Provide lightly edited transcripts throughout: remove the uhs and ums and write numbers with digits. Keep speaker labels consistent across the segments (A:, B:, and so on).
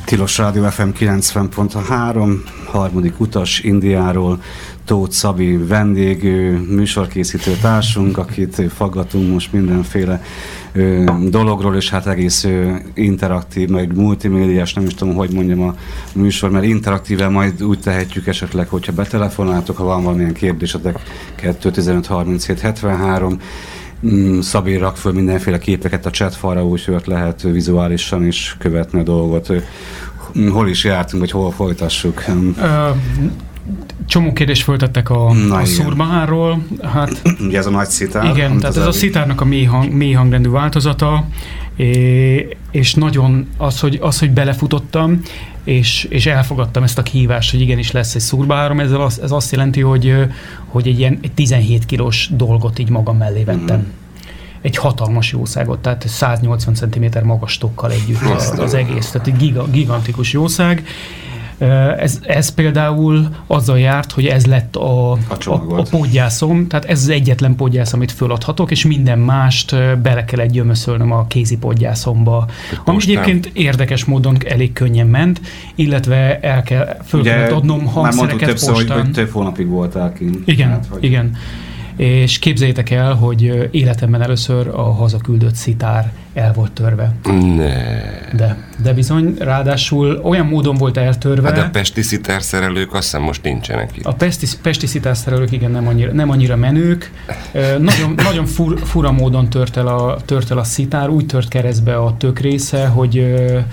A: Tilos Rádió FM 90.3, harmadik utas Indiáról, Tóth Szabi vendég, műsorkészítő társunk, akit faggatunk most mindenféle dologról, és hát egész interaktív, meg multimédiás, nem is tudom, hogy mondjam a műsor, mert interaktíven majd úgy tehetjük esetleg, hogyha betelefonáltok, ha van valamilyen kérdésetek, 215 37 73, Szabi rak föl mindenféle képeket a chatfalra, úgyhogy ott lehet vizuálisan is követni a dolgot. Hol is jártunk, vagy hol folytassuk?
B: Csomó kérdést föltettek a Surbaharról. Hát,
A: ugye ez a nagy szitár.
B: Igen, tehát ez a szitárnak a mély hangrendű változata, és nagyon az, hogy belefutottam, és elfogadtam ezt a kihívást, hogy igenis lesz egy Surbaharom, ez azt jelenti, hogy egy 17 kilós dolgot így magam mellé vettem. Egy hatalmas jószágot, tehát 180 cm magas tokkal együtt az egész, tehát egy gigantikus jószág. Ez például azzal járt, hogy ez lett a podgyászom, tehát ez az egyetlen podgyász, amit föladhatok, és minden mást bele kellett gyömöszölnöm a kézi podgyászomba. Ami egyébként érdekes módon elég könnyen ment, illetve föl kellett adnom hangszereket postán.
A: Többször, hogy több hónapig voltál kint.
B: Igen, hát, igen. És képzeljétek el, hogy életemben először a hazaküldött szitár el volt törve. De bizony, ráadásul olyan módon volt eltörve.
C: De a pesti szitárszerelők azt hiszem most nincsenek itt.
B: A pesti szitárszerelők igen, nem annyira menők. Nagyon fura módon tört el a szitár, úgy tört keresztbe a tök része, hogy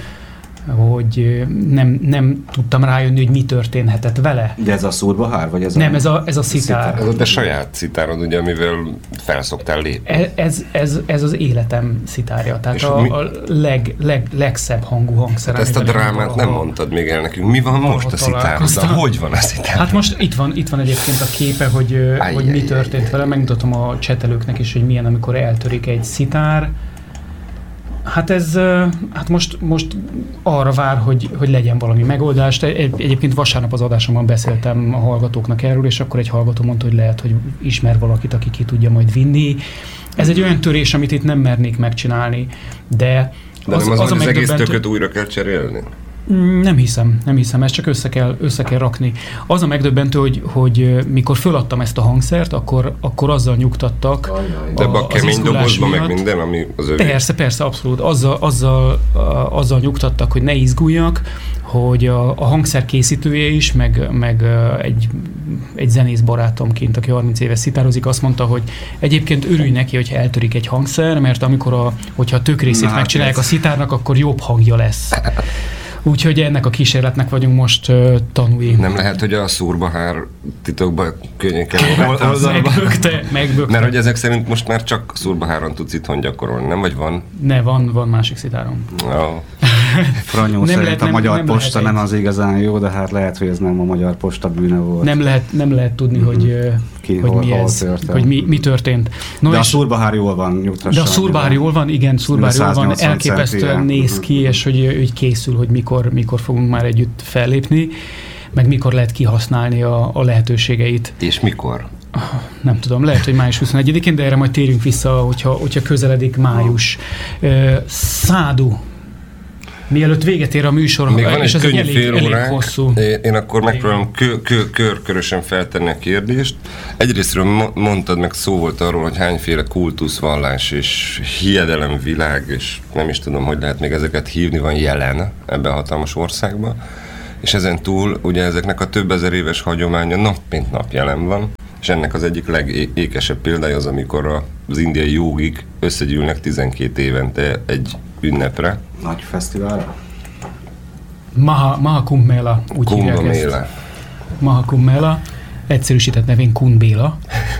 B: nem tudtam rájönni, hogy mi történhetett vele.
A: De ez a Surbahar, vagy ez
B: nem, ez a szitár.
C: Ez a te saját szitárod, ugye, amivel felszoktál lépni.
B: Ez az életem szitárja, tehát a legszebb hangú hangszer.
C: Hát ezt a drámát nem mondtad még el nekünk. Mi van most a szitároddal? Hogy van a szitár?
B: Hát most itt van egyébként a képe, hogy mi történt vele. Megmutatom a csetelőknek is, hogy milyen, amikor eltörik egy szitár. Hát most arra vár, hogy legyen valami megoldást. Egyébként vasárnap az adásomban beszéltem a hallgatóknak erről, és akkor egy hallgató mondta, hogy lehet, hogy ismer valakit, aki ki tudja majd vinni. Ez egy olyan törés, amit itt nem mernék megcsinálni, de
C: az egész tököt újra kell cserélni?
B: Nem hiszem, ezt csak össze kell rakni. Az a megdöbbentő, hogy mikor föladtam ezt a hangszert, akkor azzal nyugtattak.
C: De ebbe a kemény dobozba meg minden, ami az övé.
B: Persze, abszolút. Azzal nyugtattak, hogy ne izguljak, hogy a hangszer készítője is, meg egy zenész barátomként, aki 30 éve szitározik, azt mondta, hogy egyébként örülj neki, hogyha eltörik egy hangszer, mert hogyha a tök részét megcsinálják a szitárnak, akkor jobb hangja lesz. Úgyhogy ennek a kísérletnek vagyunk most tanúi.
C: Nem lehet, hogy a Surbahar titokban könyöken
B: megbökte.
C: Mert hogy ezek szerint most már csak Surbaharon tudsz itthon gyakorolni, nem? Vagy van?
B: Van másik szitárom.
A: Franyó szerint a Magyar Posta nem az igazán jó, de hát lehet, hogy ez nem a Magyar Posta bűne volt.
B: Nem lehet tudni, hogy mi történt. No,
A: de a Surbahar jól van, nyugtasson.
B: De a Surbahar jól van, igen, Surbahar jól van, elképesztően néz ki, és hogy készül, hogy mikor fogunk már együtt fellépni, meg mikor lehet kihasználni a lehetőségeit.
C: És mikor?
B: Nem tudom, lehet, hogy május 21-én, de erre majd térjünk vissza, hogyha közeledik május. Szádu. Mielőtt véget ér a műsor,
C: még van
B: és
C: egy könnyű
B: elég hosszú.
C: Én akkor megpróbálom körkörösen feltenni a kérdést. Egyrésztről mondtad, meg szó volt arról, hogy hányféle kultuszvallás és hiedelemvilág, és nem is tudom, hogy lehet még ezeket hívni, van jelen ebben a hatalmas országban. És ezen túl ugye ezeknek a több ezer éves hagyománya nap mint nap jelen van, és ennek az egyik legékesebb példája az, amikor az indiai jógik összegyűlnek 12 évente egy ünnepre.
A: Nagy fesztiválra?
B: Maha Kumbh Mela, úgy hívják ezt. Maha Kumbh Mela, egyszerűsített nevén Kun Béla.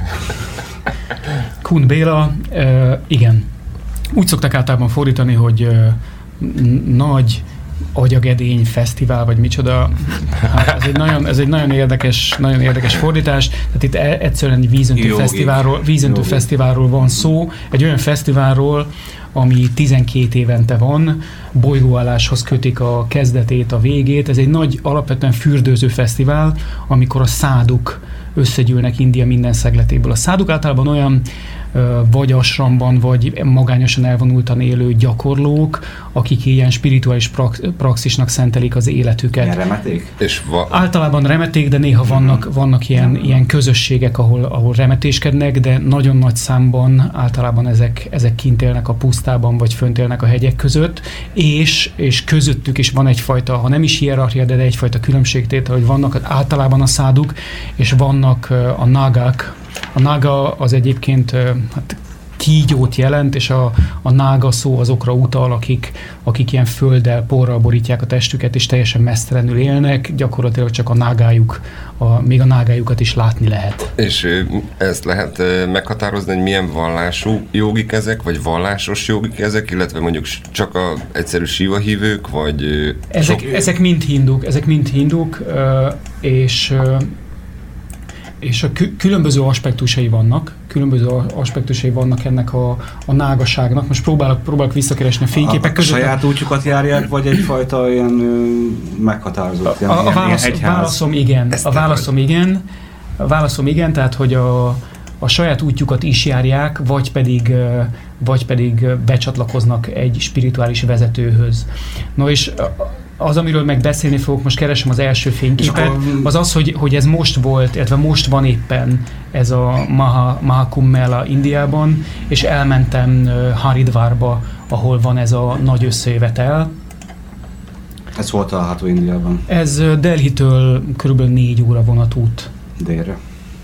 B: Kun Béla, igen. Úgy szokták általában fordítani, hogy nagy agyagedény fesztivál, vagy micsoda. Hát ez egy nagyon érdekes fordítás. Tehát itt egyszerűen egy vízöntő fesztiválról van szó. Egy olyan fesztiválról, ami 12 évente van, bolygóálláshoz kötik a kezdetét, a végét. Ez egy nagy, alapvetően fürdőző fesztivál, amikor a száduk összegyűlnek India minden szegletéből. A száduk általában olyan vagy asramban, vagy magányosan elvonultan élő gyakorlók, akik ilyen spirituális praxisnak szentelik az életüket.
A: Ilyen remeték?
B: Általában remeték, de néha vannak ilyen közösségek, ahol remetéskednek, de nagyon nagy számban általában ezek kint élnek a pusztában, vagy fönt élnek a hegyek között, és közöttük is van egyfajta, ha nem is hierarchia, de egyfajta különbségtétel, hogy vannak általában a száduk, és vannak a nágák. A nága az egyébként kígyót jelent, és a nága szó azokra utal, akik ilyen földdel, porral borítják a testüket, és teljesen mesztelenül élnek, gyakorlatilag csak a nágájuk, még a nágájukat is látni lehet.
C: És ezt lehet meghatározni, hogy milyen vallású jogik ezek, vagy vallásos jogik ezek, illetve mondjuk csak a egyszerű síva hívők, vagy...
B: Ezek mind hinduk, és a különböző aspektusai vannak ennek a nágaságnak. Most próbálok visszakeresni a fényképek között.
A: Saját útjukat járják, vagy egyfajta ilyen meghatározott
B: válaszom igen. A válaszom igen, tehát hogy a saját útjukat is járják, vagy pedig becsatlakoznak egy spirituális vezetőhöz. No és az, amiről meg beszélni fogok, most keresem az első fényképet, az, hogy ez most volt, illetve most van éppen ez a Maha Kumbh Mela Indiában, és elmentem Haridwarba, ahol van ez a nagy összejövetel.
A: Ez hol található Indiában?
B: Ez Delhitől kb. 4 óra vonatút.
A: Délre?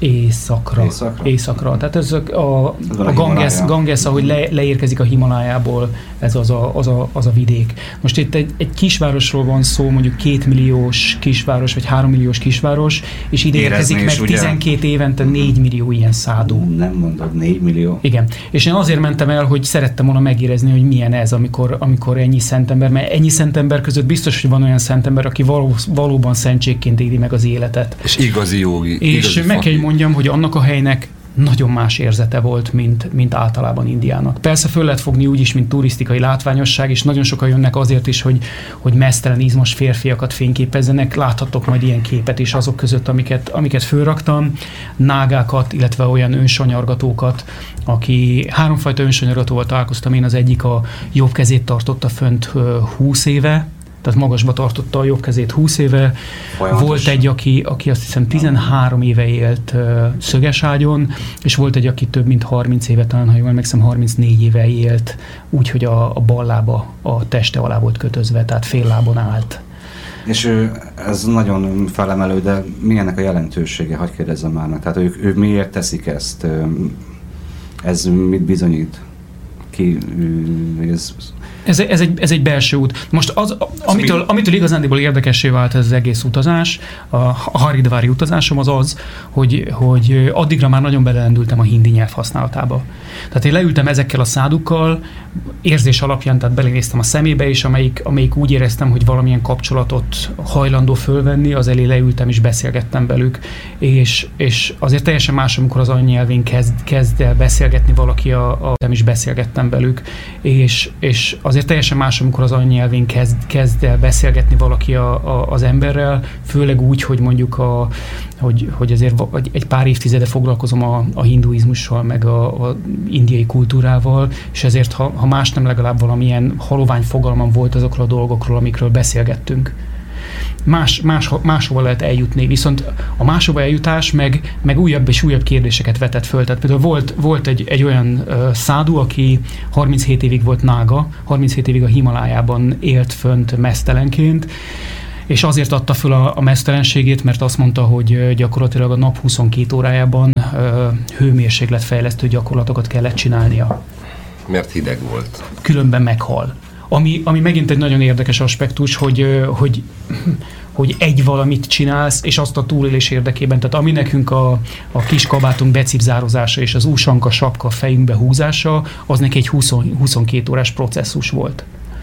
B: Északra. Tehát ez a Ganges, ahogy leérkezik a Himalájából, ez az a vidék. Most itt egy kisvárosról van szó, mondjuk 2 milliós kisváros, vagy 3 milliós kisváros, és ide érkezik meg 12 évente 4 millió ilyen szádú.
A: Nem mondod, 4 millió?
B: Igen. És én azért mentem el, hogy szerettem volna megérezni, hogy milyen ez, amikor ennyi szentember, mert ennyi szentember között biztos, hogy van olyan szentember, aki valóban szentségként éli meg az életet.
C: És igazi jogi.
B: És meg kell mondjam, hogy annak a helynek nagyon más érzete volt, mint általában Indiának. Persze föl lehet fogni úgy is, mint turisztikai látványosság, és nagyon sokan jönnek azért is, hogy meztelen, izmos férfiakat fényképezzenek. Láthattok majd ilyen képet is azok között, amiket fölraktam. Nágákat, illetve olyan önsanyargatókat, aki 3 fajta önsanyargatóval találkoztam. Én az egyik a jobb kezét tartotta fönt 20 éve, tehát magasba tartotta a jobb kezét 20 éve. Folyamatos. Volt egy, aki azt hiszem 13 éve élt szöges ágyon, és volt egy, aki több mint 30 éve, talán ha jól emlékszem, 34 éve élt, úgyhogy a bal lába a teste alá volt kötözve, tehát fél lábon állt.
A: És ez nagyon felemelő, de mi ennek a jelentősége? Hadd kérdezzem már meg. Tehát ők miért teszik ezt? Ez mit bizonyít?
B: Ez egy belső út. Most amitől igazándiból érdekessé vált ez az egész utazás, a haridvári utazásom az, hogy addigra már nagyon belelendültem a hindi nyelv használatába. Tehát én leültem ezekkel a szádukkal, érzés alapján, tehát belénéztem a szemébe, és amelyik úgy éreztem, hogy valamilyen kapcsolatot hajlandó fölvenni, az elé leültem és beszélgettem velük, és azért teljesen más, amikor az anyanyelvén kezd el beszélgetni valaki, és beszélgettem velük, és azért teljesen más, amikor az anyanyelvén kezd el beszélgetni valaki az emberrel, főleg úgy, hogy mondjuk hogy azért egy pár évtizede foglalkozom a hinduizmussal, meg a indiai kultúrával, és ezért, ha más nem, legalább valamilyen halovány fogalmam volt azokról a dolgokról, amikről beszélgettünk. Máshova lehet eljutni, viszont a máshova eljutás meg újabb és újabb kérdéseket vetett föl. Tehát például volt egy olyan szádu, aki 37 évig volt nága, 37 évig a Himalájában élt fönt meztelenként, és azért adta föl a meztelenségét, mert azt mondta, hogy gyakorlatilag a nap 22 órájában hőmérsékletfejlesztő gyakorlatokat kellett csinálnia.
C: Mert hideg volt.
B: Különben meghal. Ami megint egy nagyon érdekes aspektus, hogy egy valamit csinálsz, és azt a túlélés érdekében. Tehát ami nekünk a kis kabátunk becipzározása és az úsanka sapka fejünkbe húzása, az neki egy 22 órás processzus volt.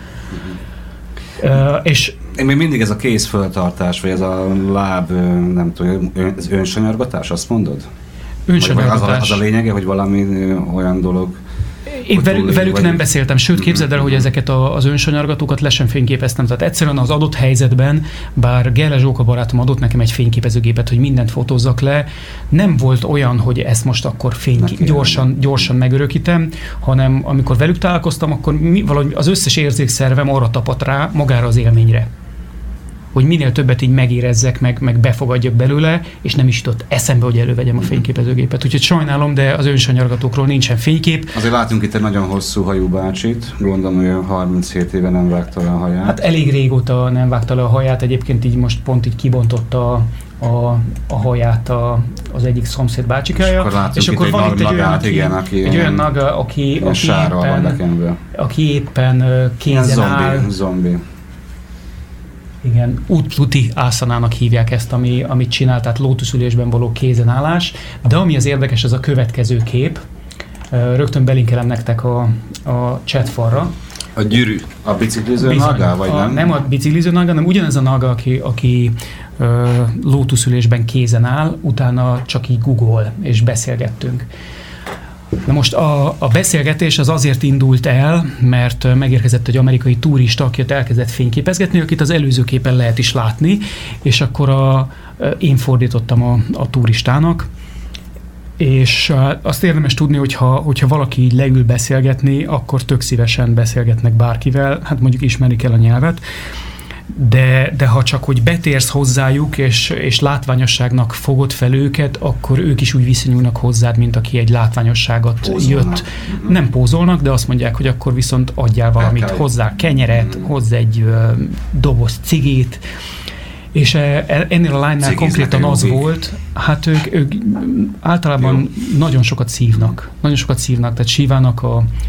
B: És
A: én még mindig ez a kézföltartás, vagy ez a láb, nem tudom, ez önsanyargatás, azt mondod?
B: Önsanyargatás.
A: Az a lényege, hogy valami olyan dolog.
B: Én velük nem beszéltem, sőt képzeld el, hogy ezeket az önsanyargatókat le sem fényképeztem. Tehát egyszerűen az adott helyzetben, bár Gelle Zsóka barátom adott nekem egy fényképezőgépet, hogy mindent fotózzak le, nem volt olyan, hogy ezt most akkor gyorsan megörökítem, hanem amikor velük találkoztam, akkor valahogy az összes érzékszervem arra tapadt rá, magára az élményre. Hogy minél többet így megérezzek, meg befogadjak belőle, és nem is jutott eszembe, hogy elővegyem a fényképezőgépet. Úgyhogy sajnálom, de az önsanyargatókról nincsen fénykép.
A: Azért látunk itt egy nagyon hosszú hajú bácsit, gondolom, hogy 37 éve nem vágta le a haját.
B: Hát elég régóta nem vágta le a haját, egyébként így most pont így kibontotta a haját az egyik szomszéd bácsikája.
A: És akkor van itt
B: egy olyan naga, aki éppen kézen áll.
A: Zombi.
B: Igen, Utluti Ásanának hívják ezt, amit csinál, tehát lótuszülésben való kézenállás. De ami az érdekes, az a következő kép. Rögtön belinkelem nektek a chatfalra.
C: A gyűrű.
A: A bicikliző naga, vagy nem?
B: Nem a bicikliző naga, hanem ugyanez a naga, aki lótuszülésben kézen áll, utána csak így Google, és beszélgettünk. Na most a beszélgetés az azért indult el, mert megérkezett egy amerikai turista, aki elkezdett fényképezgetni, akit az előző képen lehet is látni, és akkor én fordítottam a turistának, és azt érdemes tudni, hogyha valaki így leül beszélgetni, akkor tök szívesen beszélgetnek bárkivel, hát mondjuk ismerni kell a nyelvet, de ha csak hogy betérsz hozzájuk, és látványosságnak fogod fel őket, akkor ők is úgy viszonyulnak hozzád, mint aki egy látványosságot
A: pózolnak.
B: Jött. Nem pózolnak, de azt mondják, hogy akkor viszont adjál valamit hozzá, kenyeret, hozzá egy doboz cigét, és ennél a lánynál konkrétan az volt, hát ők általában nagyon sokat szívnak, tehát sívának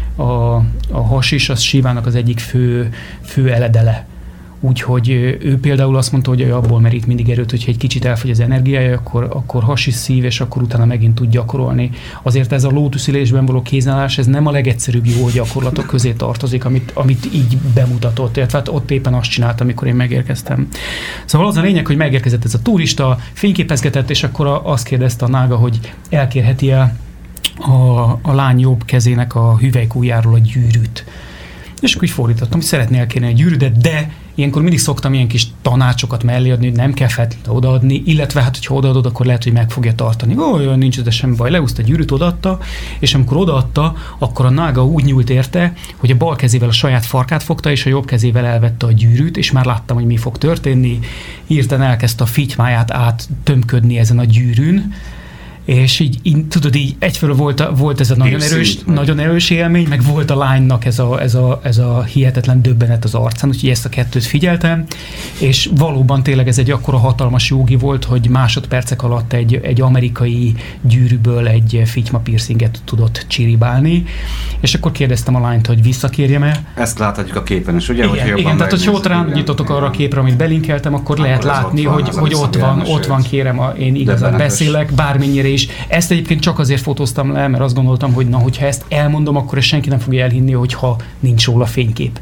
B: a hasis, az sívának az egyik fő eledele. Úgyhogy ő például azt mondta, hogy ő abból merít mindig erőt, hogyha egy kicsit elfogy az energiája, akkor hasis szív, és akkor utána megint tud gyakorolni. Azért ez a lótuszülésben való kézállás, ez nem a legegyszerűbb jó gyakorlatok közé tartozik, amit így bemutatott. Tehát ott éppen azt csináltam, amikor én megérkeztem. Szóval az a lényeg, hogy megérkezett ez a turista, fényképezgetett, és akkor azt kérdezte a nága, hogy elkérheti-e a lány jobb kezének a hüvelykújjáról a gyűrűt. És akkor így fordítottam, hogy szeretné elkérni a gyűrűdet, de ilyenkor mindig szoktam ilyen kis tanácsokat mellé adni, hogy nem kell feltétlenül odaadni, illetve hát, hogyha odaadod, akkor lehet, hogy meg fogja tartani. Olyan nincs de semmi baj, leúszta a gyűrűt, odaadta, és amikor odaadta, akkor a nága úgy nyúlt érte, hogy a bal kezével a saját farkát fogta, és a jobb kezével elvette a gyűrűt, és már láttam, hogy mi fog történni. Hirtelen elkezdte a fitymáját áttömködni ezen a gyűrűn, és így tudod, így egyfelől volt ez a nagyon erős élmény, meg volt a lánynak ez a hihetetlen döbbenet az arcán, úgyhogy ezt a kettőt figyeltem, és valóban tényleg ez egy akkora hatalmas jógi volt, hogy másodpercek alatt egy amerikai gyűrűből egy fityma piercinget tudott csiribálni, és akkor kérdeztem a lányt, hogy visszakérjem-e.
A: Ezt láthatjuk a képen is, ugye?
B: Igen, tehát hogyha ott nyitottok arra a képre, amit belinkeltem, akkor lehet látni, hogy ott van, kérem, én igazán beszélek, bármennyire is. Ezt egyébként csak azért fotóztam le, mert azt gondoltam, hogy hogyha ezt elmondom, akkor ezt senki nem fogja elhinni, hogyha nincs róla fénykép.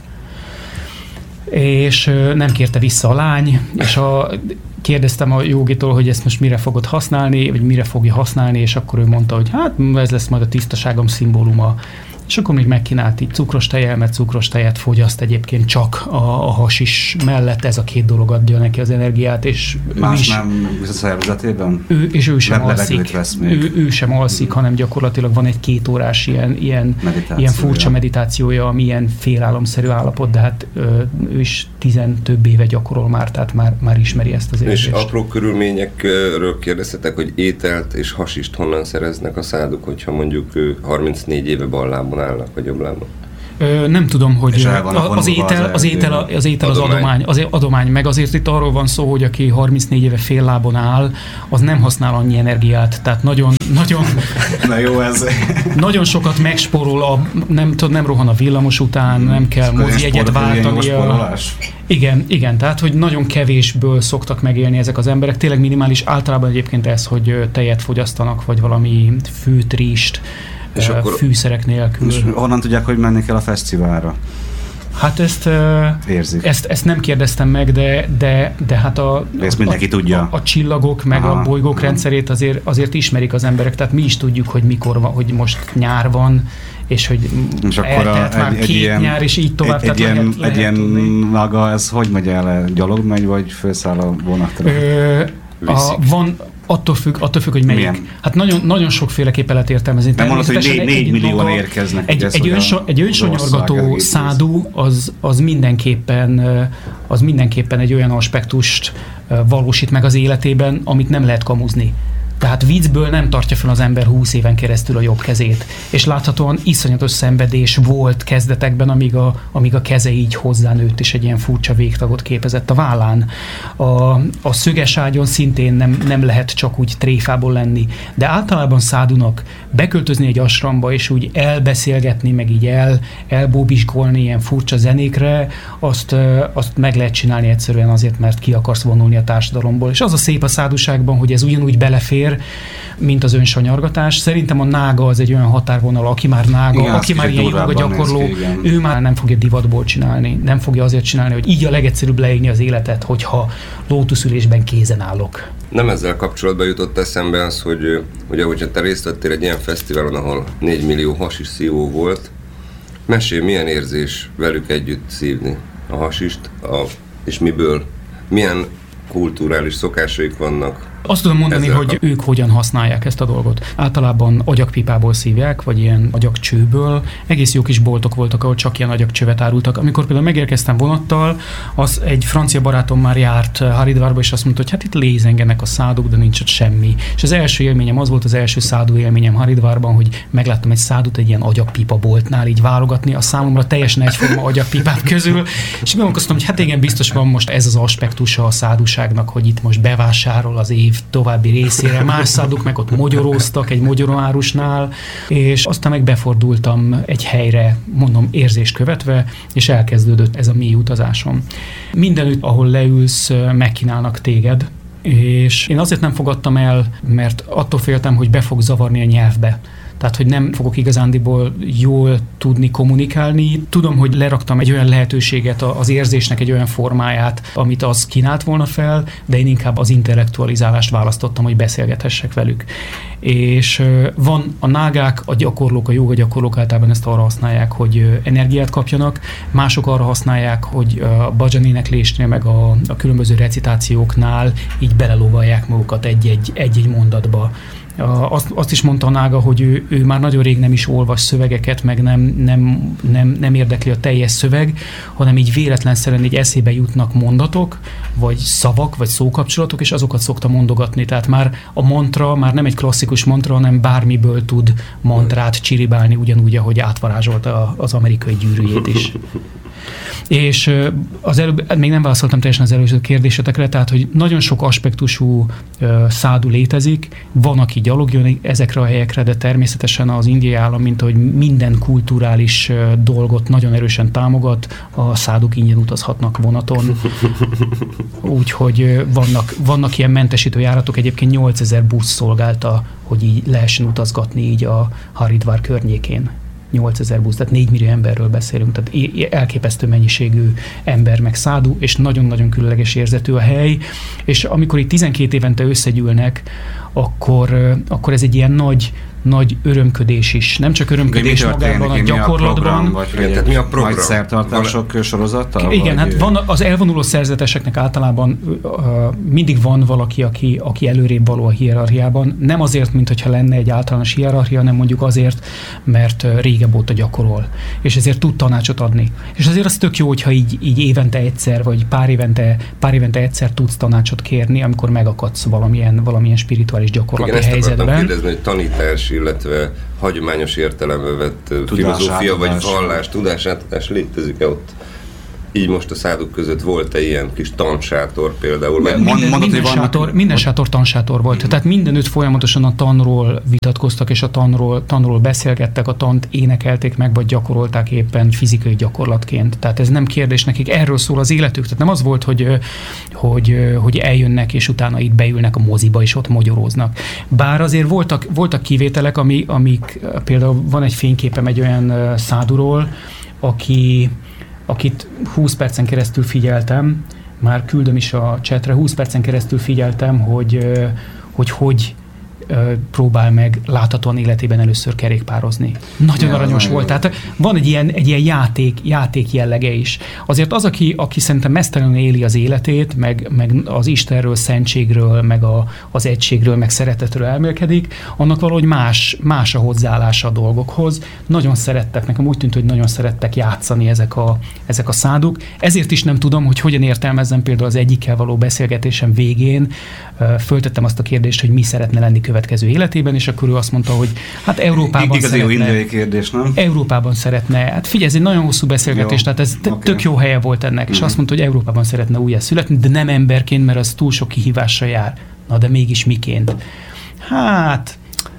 B: És nem kérte vissza a lány, és kérdeztem a jogitól, hogy ezt most mire fogod használni, vagy mire fogja használni, és akkor ő mondta, hogy hát ez lesz majd a tisztaságom szimbóluma. És akkor még megkínált így cukros tejjel, mert cukros tejet fogyaszt egyébként csak a hasis mellett, ez a két dolog adja neki az energiát, és
A: más is, nem a szervezetében?
B: Ő sem alszik. Ő sem alszik, hanem gyakorlatilag van egy 2 órás ilyen furcsa meditációja, ami ilyen félálomszerű állapot, de hát ő is 10 több éve gyakorol már, tehát már ismeri ezt az érzést.
C: És apró körülményekről kérdeztetek, hogy ételt és hasist honnan szereznek a száduk, hogyha mondjuk 34 éve bal lábon állnak, vagy jobb lábon?
B: Nem tudom, hogy az étel az adomány, meg azért itt arról van szó, hogy aki 34 éve fél lábon áll, az nem használ annyi energiát, tehát nagyon
A: na jó, ez
B: nagyon sokat megspórol, nem rohan a villamos után, nem kell mozijegyet váltania. Igen, tehát hogy nagyon kevésből szoktak megélni ezek az emberek, tényleg minimális, általában egyébként ez, hogy tejet fogyasztanak, vagy valami főtt rizst, és akkor fűszerek nélkül.
A: És honnan tudják, hogy menni kell a fesztiválra?
B: Hát
A: érzik.
B: Ezt nem kérdeztem meg, de hát
A: ezt mindenki tudja.
B: A csillagok, meg a bolygók rendszerét azért ismerik az emberek, tehát mi is tudjuk, hogy mikor van, hogy most nyár van, és hogy
A: és
B: eltelt már két nyár, és így tovább.
A: Egy ilyen naga, ez hogy megy el? Gyalog megy, vagy felszáll a vonatra?
B: Van, attól függ, hogy melyik. Milyen? Hát nagyon sokféleképpen lehet értelmezni.
A: Nem mondod, hogy 4 millióan érkeznek.
B: Egy önsonyorgató szádú az mindenképpen egy olyan aspektust valósít meg az életében, amit nem lehet kamuzni. Tehát viccből nem tartja fel az ember 20 éven keresztül a jobb kezét. És láthatóan iszonyatos szenvedés volt kezdetekben, amíg a keze így hozzánőtt, és egy ilyen furcsa végtagot képezett a vállán. A szöges ágyon szintén nem lehet csak úgy tréfából lenni, de általában szádunak beköltözni egy asramba, és úgy elbeszélgetni, meg így elbóbiskolni ilyen furcsa zenékre, azt meg lehet csinálni egyszerűen azért, mert ki akarsz vonulni a társadalomból. És az a szép a száduságban, hogy ez ugyanúgy belefér, mint az önsanyargatás. Szerintem a nága az egy olyan határvonal, aki már nága, igen, aki már ilyen joga gyakorló, ő már nem fogja divatból csinálni. Nem fogja azért csinálni, hogy így a legegyszerűbb leélni az életet, hogyha lótuszülésben kézen állok.
C: Nem ezzel kapcsolatban jutott eszembe az, hogy ugye, hogyha te részt vettél egy ilyen fesztiválon, ahol 4 millió hasis szívó volt, mesélj, milyen érzés velük együtt szívni a hasist, és miből, milyen kulturális szokásaik vannak.
B: Azt tudom mondani, hogy ők hogyan használják ezt a dolgot. Általában agyagpipából szívják, vagy ilyen agyagcsőből. Egész jó kis boltok voltak, ahol csak ilyen agyagcsövet árultak. Amikor például megérkeztem vonattal, az egy francia barátom már járt Haridvarba, és azt mondta, hogy hát itt lézengenek a száduk, de nincs ott semmi. És az első élményem az volt, az első szádu élményem Haridvarban, hogy megláttam egy szádut egy ilyen agyagpipa boltnál így válogatni a számomra teljesen egyforma agyagpipák közül, és gondolkoztam, hogy hát igen, biztos van most ez az aspektusa a száduságnak, hogy itt most bevásárol az év további részére. Más száduk meg ott mogyoróztak egy mogyoróárusnál, és aztán meg befordultam egy helyre, mondom, érzést követve, és elkezdődött ez a mély utazásom. Mindenütt, ahol leülsz, megkínálnak téged, és én azért nem fogadtam el, mert attól féltem, hogy be fog zavarni a nyelvbe. Tehát, hogy nem fogok igazándiból jól tudni kommunikálni. Tudom, hogy leraktam egy olyan lehetőséget, az érzésnek egy olyan formáját, amit az kínált volna fel, de én inkább az intellektualizálást választottam, hogy beszélgethessek velük. És van a nágák, a gyakorlók, a jóga gyakorlók általában ezt arra használják, hogy energiát kapjanak, mások arra használják, hogy a bhajan éneklésnél, meg a különböző recitációknál így belelóvalják magukat egy-egy mondatba. Azt is mondta a nága, hogy ő már nagyon rég nem is olvas szövegeket, meg nem érdekli a teljes szöveg, hanem így véletlenszerűen így eszébe jutnak mondatok, vagy szavak, vagy szókapcsolatok, és azokat szokta mondogatni. Tehát már a mantra már nem egy klasszikus mantra, hanem bármiből tud mantrát csiribálni, ugyanúgy, ahogy átvarázsolta az amerikai gyűrűjét is. És az előbb, még nem válaszoltam teljesen az előző kérdésetekre, tehát, hogy nagyon sok aspektusú szádu létezik, van, aki gyalogjön ezekre a helyekre, de természetesen az indiai állam, mint ahogy minden kulturális dolgot nagyon erősen támogat, a száduk ingyen utazhatnak vonaton. Úgyhogy vannak ilyen mentesítő járatok, egyébként 8000 busz szolgálta, hogy így lehessen utazgatni így a Haridvar környékén. 8000 busz, tehát 4 millió emberről beszélünk, tehát elképesztő mennyiségű ember meg szádu, és nagyon-nagyon különleges érzetű a hely, és amikor itt 12 évente összegyűlnek, akkor ez egy ilyen nagy örömködés is. Nem csak örömködés magában, a gyakorlatban.
C: Mi a program?
A: Vagy szertartások sorozata?
B: Igen, hát van az elvonuló szerzeteseknek általában mindig van valaki, aki előrébb való a hierarchiában. Nem azért, mintha lenne egy általános hierarchia, hanem mondjuk azért, mert régebb óta gyakorol. És ezért tud tanácsot adni. És azért az tök jó, hogyha így évente egyszer, vagy pár évente egyszer tudsz tanácsot kérni, amikor megakadsz valamilyen spirituális gyakorlati helyzetben.
C: Igen, ezt akartam kérdezni, hogy tanítás, illetve hagyományos értelembe vett filozófia vagy vallás, tudásátadás létezik-e ott? Így most a száduk között volt-e ilyen kis tansátor például?
B: Minden sátor tansátor volt. Tehát mindenütt folyamatosan a tanról vitatkoztak, és a tanról beszélgettek, a tant énekelték meg, vagy gyakorolták éppen fizikai gyakorlatként. Tehát ez nem kérdés nekik, erről szól az életük. Tehát nem az volt, hogy eljönnek, és utána itt beülnek a moziba, és ott mogyoróznak. Bár azért voltak kivételek, amik például van egy fényképem egy olyan száduról, akit 20 percen keresztül figyeltem, már küldöm is a chatre, 20 percen keresztül figyeltem, hogy próbál meg láthatóan életében először kerékpározni. Nagyon aranyos volt. Tehát van egy ilyen játék jellege is. Azért az, aki szerintem mesztelenül éli az életét, meg az Istenről, szentségről, meg az egységről, meg szeretetről elmélkedik, annak valahogy más a hozzáállása a dolgokhoz. Nagyon szerettek, nekem úgy tűnt, hogy nagyon szerettek játszani ezek a száduk. Ezért is nem tudom, hogy hogyan értelmezzem például az egyikkel való beszélgetésem végén. Föltettem azt a kérdést, hogy mi szeretne lenni következő életében, és akkor ő azt mondta, hogy hát Európában
A: igazi jó indiai kérdés, nem?
B: Európában szeretne. Hát figyelj, ez egy nagyon hosszú beszélgetés, tehát ez tök jó helye volt ennek, és azt mondta, hogy Európában szeretne újjá születni, de nem emberként, mert az túl sok kihívással jár. Na, de mégis miként? Hát,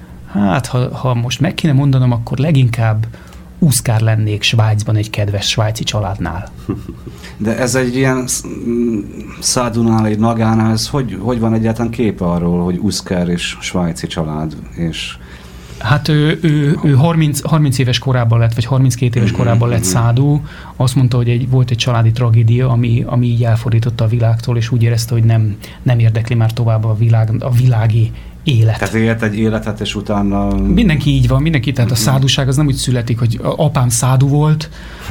B: ha most meg kéne mondanom, akkor leginkább úszkár lennék Svájcban egy kedves svájci családnál.
A: De ez egy ilyen szádunál, egy nagánál, ez hogy van egyáltalán kép arról, hogy úszkár és svájci család, és...
B: Hát ő 30 éves korában lett, vagy 32 éves korában lett szádú. Azt mondta, hogy volt egy családi tragédia, ami így elfordította a világtól, és úgy érezte, hogy nem érdekli már tovább a világi élet.
A: Tehát élt egy életet, és utána...
B: Mindenki így van, tehát a szádúság az nem úgy születik, hogy apám szádú volt,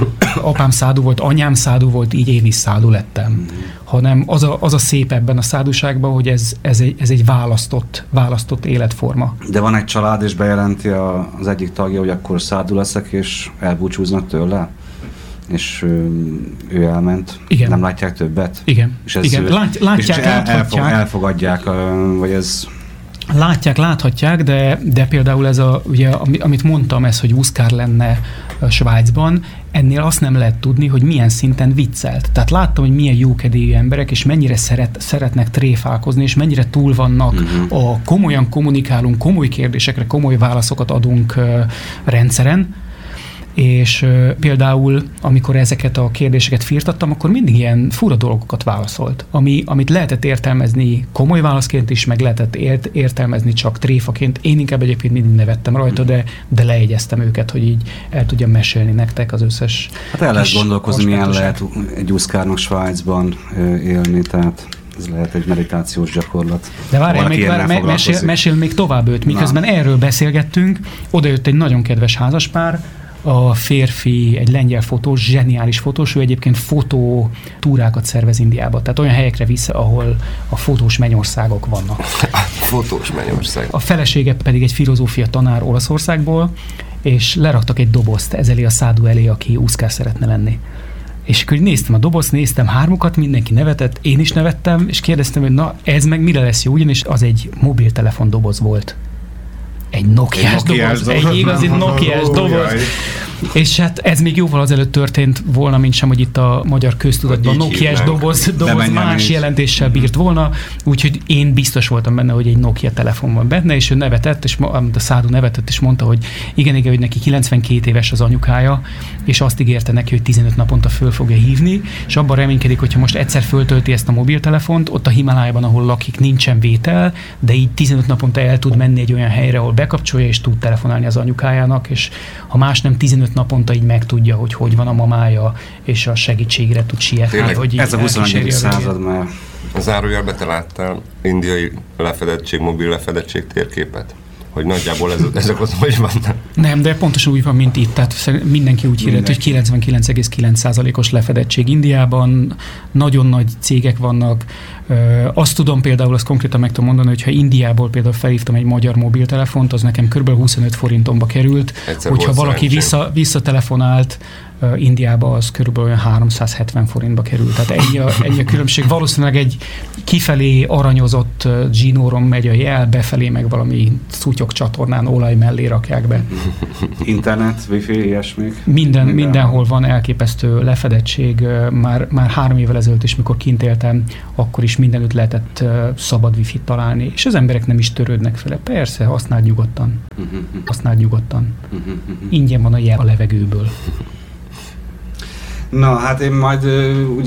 B: anyám szádú volt, így én is szádú lettem. Hanem az a szép ebben a szádúságban, hogy ez egy választott életforma.
A: De van egy család, és bejelenti az egyik tagja, hogy akkor szádú leszek, és elbúcsúznak tőle? És ő elment.
B: Igen.
A: Nem látják többet?
B: Igen.
A: És ez
B: igen. Láthatják.
A: Elfogadják, vagy ez...
B: Láthatják, de például ez ugye, amit mondtam, ez, hogy úszkár lenne Svájcban, ennél azt nem lehet tudni, hogy milyen szinten viccelt. Tehát láttam, hogy milyen jókedélyű emberek, és mennyire szeretnek tréfálkozni, és mennyire túl vannak a komolyan kommunikálunk, komoly kérdésekre, komoly válaszokat adunk rendszeren, és például, amikor ezeket a kérdéseket firtattam, akkor mindig ilyen fura dolgokat válaszolt, amit lehetett értelmezni komoly válaszként is, meg lehetett értelmezni csak tréfaként. Én inkább egyébként mindig nevettem rajta, de lejegyeztem őket, hogy így el tudjam mesélni nektek az összes.
A: Hát el lehet gondolkozni, milyen lehet egy úszkárnak Svájcban élni, tehát ez lehet egy meditációs gyakorlat.
B: De várj, mesél még tovább őt. Miközben erről beszélgettünk, odajött egy nagyon kedves házaspár, a férfi egy lengyel fotós, zseniális fotós, ő egyébként fotótúrákat szervez Indiába, tehát olyan helyekre vissza, ahol a fotós mennyországok vannak.
C: Fotós mennyország.
B: A felesége pedig egy filozófia tanár Olaszországból, és leraktak egy dobozt elé a szádú elé, aki úszkár szeretne lenni. És akkor néztem a dobozt, néztem hármukat, mindenki nevetett, én is nevettem, és kérdeztem, hogy na, ez meg mire lesz jó, ugyanis az egy mobiltelefon doboz volt. Egy Nokiás doboz, egy igazi Nokiás doboz. És hát ez még jóval azelőtt történt volna, mint sem, hogy itt a magyar köztudatban Nokiás doboz más jelentéssel bírt volna, úgyhogy én biztos voltam benne, hogy egy Nokia telefon van benne, és ő nevetett, és a szádú nevetett, és mondta, hogy igen, hogy neki 92 éves az anyukája, és azt ígérte neki, hogy 15 naponta föl fogja hívni, és abban reménykedik, hogyha most egyszer föltölti ezt a mobiltelefont, ott a Himalájában, ahol lakik, nincsen vétel, de így 15 naponta el tud menni egy olyan helyre, ahol bekapcsolja, és tud telefonálni az anyukájának, és ha más nem 15 naponta így megtudja, hogy van a mamája, és a segítségre tud sietni. Hogy
A: ez a 21. század már.
C: A zárójelbe te láttál indiai lefedettség, mobil lefedettség térképet? Hogy nagyjából ezek ott hogy vannak?
B: Nem, de pontosan úgy van, mint itt. Tehát mindenki úgy hirdet, hogy 99,9%-os lefedettség Indiában, nagyon nagy cégek vannak. Azt tudom például, azt konkrétan meg tudom mondani, hogy ha Indiából például felhívtam egy magyar mobiltelefont, az nekem kb. 25 forintomba került. Hogyha valaki visszatelefonált Indiába, az körülbelül olyan 370 forintba került. Tehát ennyi a különbség. Valószínűleg egy kifelé aranyozott zsinóron megy a jel, befelé meg valami szutyok csatornán olaj mellé rakják be.
A: Internet, wifi, ilyesmik?
B: Mindenhol van elképesztő lefedettség. Már 3 évvel ezelőtt is, mikor kint éltem, akkor is mindenütt lehetett szabad wifi-t találni, és az emberek nem is törődnek vele. Persze, használd nyugodtan. Ingyen van a jel a levegőből.
A: Na, hát én majd